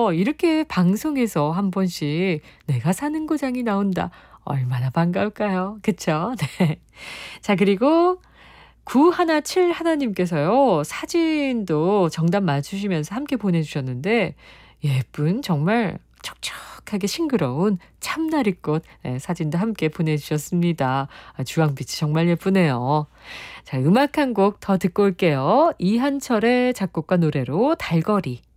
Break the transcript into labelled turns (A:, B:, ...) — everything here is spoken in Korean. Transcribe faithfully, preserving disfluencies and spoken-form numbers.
A: 그쵸. 이렇게 방송에서 한 번씩 내가 사는 고장이 나온다. 얼마나 반가울까요? 그쵸? 네. 자, 그리고 구일칠일 님께서요. 사진도 정답 맞추시면서 함께 보내주셨는데 예쁜 정말 촉촉하게 싱그러운 참나리꽃 예, 사진도 함께 보내주셨습니다. 아, 주황빛이 정말 예쁘네요. 자, 음악 한 곡 더 듣고 올게요. 이한철의 작곡과 노래로 달거리.